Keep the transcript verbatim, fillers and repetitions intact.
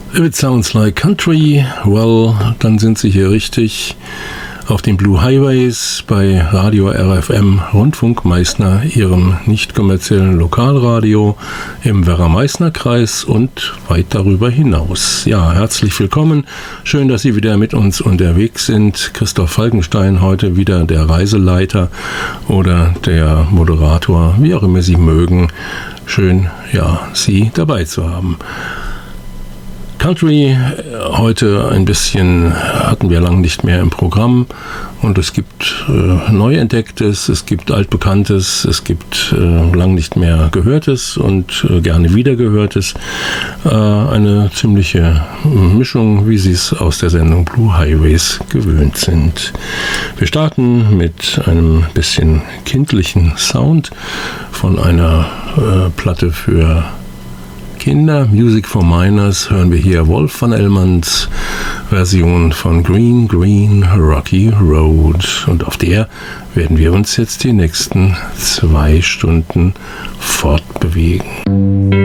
If it sounds like country, well, dann sind Sie hier richtig auf den Blue Highways bei Radio R F M Rundfunk Meißner, Ihrem nicht kommerziellen Lokalradio im Werra-Meißner-Kreis und weit darüber hinaus. Ja, herzlich willkommen. Schön, dass Sie wieder mit uns unterwegs sind. Christoph Falkenstein heute wieder der Reiseleiter oder der Moderator, wie auch immer Sie mögen. Schön, ja, Sie dabei zu haben. Country heute ein bisschen hatten wir lang nicht mehr im Programm und es gibt äh, Neuentdecktes, es gibt Altbekanntes, es gibt äh, lang nicht mehr Gehörtes und äh, gerne Wiedergehörtes. Äh, eine ziemliche Mischung, wie Sie es aus der Sendung Blue Highways gewöhnt sind. Wir starten mit einem bisschen kindlichen Sound von einer äh, Platte für Kinder, Music for Minors, hören wir hier Wolf van Elmans Version von Green, Green, Rocky Road. Und auf der werden wir uns jetzt die nächsten zwei Stunden fortbewegen.